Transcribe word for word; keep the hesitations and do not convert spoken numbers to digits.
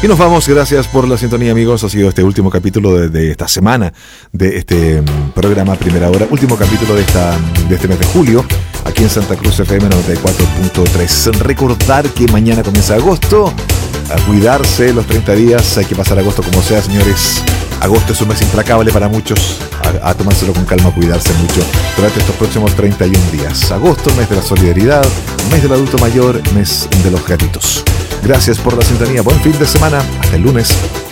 Y nos vamos, gracias por la sintonía, amigos. Ha sido este último capítulo de, de esta semana, de este um, programa Primera Hora, último capítulo de, esta, de este mes de julio, aquí en Santa Cruz F M noventa y cuatro punto tres. Recordar que mañana comienza agosto, a cuidarse los treinta días, hay que pasar agosto como sea, señores. Agosto es un mes implacable para muchos, a, a tomárselo con calma, a cuidarse mucho durante estos próximos treinta y un días. Agosto, mes de la solidaridad, mes del adulto mayor, mes de los gatitos. Gracias por la sintonía, buen fin de semana, hasta el lunes.